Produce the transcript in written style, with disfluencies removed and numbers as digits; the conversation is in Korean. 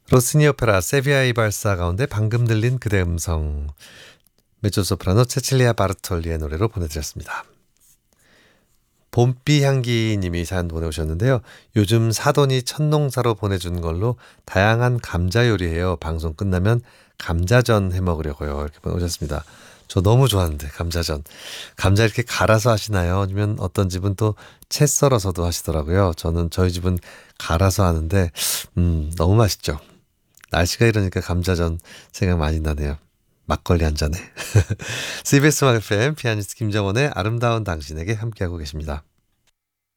로시니 오페라 세비야이 발사 가운데 방금 들린 그대 음성, 메조소프라노 체칠리아 바르톨리의 노래로 보내드렸습니다. 봄비 향기 님이 사연 보내오셨는데요. 요즘 사돈이 첫농사로 보내준 걸로 다양한 감자 요리해요. 방송 끝나면 감자전 해먹으려고요. 이렇게 보내오셨습니다. 저 너무 좋아하는데 감자전. 감자 이렇게 갈아서 하시나요? 아니면 어떤 집은 또 채 썰어서도 하시더라고요. 저희 집은 갈아서 하는데 너무 맛있죠. 날씨가 이러니까 감자전 생각 많이 나네요. 막걸리 한 잔에. CBS 음악 FM 피아니스트 김정원의 아름다운 당신에게 함께하고 계십니다.